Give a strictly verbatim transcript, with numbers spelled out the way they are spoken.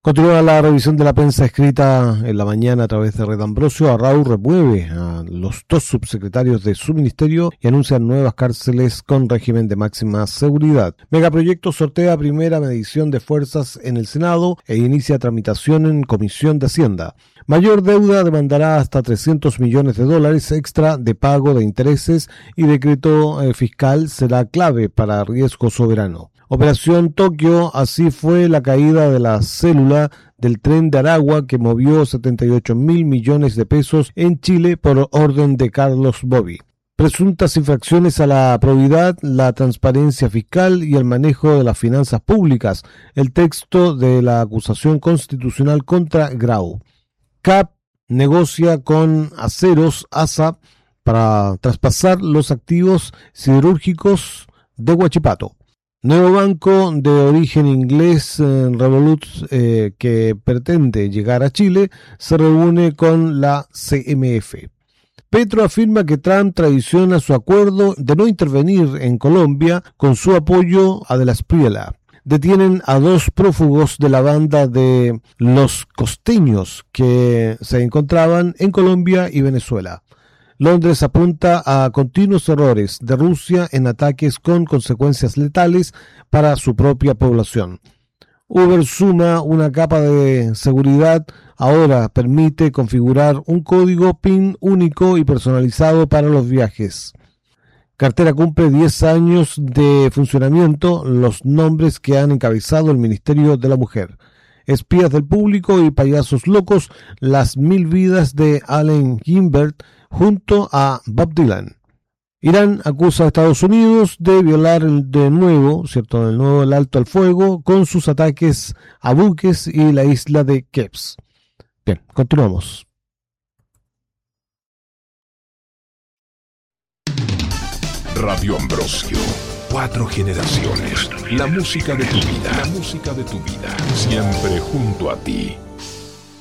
Continúa la revisión de la prensa escrita en la mañana a través de Red Ambrosio. Arrau remueve a los dos subsecretarios de su ministerio y anuncia nuevas cárceles con régimen de máxima seguridad. Megaproyecto sortea primera medición de fuerzas en el Senado e inicia tramitación en Comisión de Hacienda. Mayor deuda demandará hasta trescientos millones de dólares extra de pago de intereses y decreto eh, fiscal será clave para riesgo soberano. Operación Tokio, así fue la caída de la célula del tren de Aragua que movió setenta y ocho mil millones de pesos en Chile por orden de Carlos Bobby. Presuntas infracciones a la probidad, la transparencia fiscal y el manejo de las finanzas públicas. El texto de la acusación constitucional contra Grau. C A P negocia con Aceros A S A para traspasar los activos siderúrgicos de Huachipato. Nuevo banco de origen inglés, eh, Revolut, eh, que pretende llegar a Chile, se reúne con la C M F. Petro afirma que Trump traiciona su acuerdo de no intervenir en Colombia con su apoyo a De la Espriella. Detienen a dos prófugos de la banda de Los Costeños que se encontraban en Colombia y Venezuela. Londres apunta a continuos errores de Rusia en ataques con consecuencias letales para su propia población. Uber suma una capa de seguridad, ahora permite configurar un código PIN único y personalizado para los viajes. Cartera cumple diez años de funcionamiento, los nombres que han encabezado el Ministerio de la Mujer. Espías del público y payasos locos, las mil vidas de Allen Ginsberg junto a Bob Dylan. Irán acusa a Estados Unidos de violar de nuevo, ¿cierto?, de nuevo el alto al fuego con sus ataques a buques y la isla de Kebs. Bien, continuamos. Radio Ambrosio. Cuatro generaciones. La música de tu vida. La música de tu vida. Siempre junto a ti.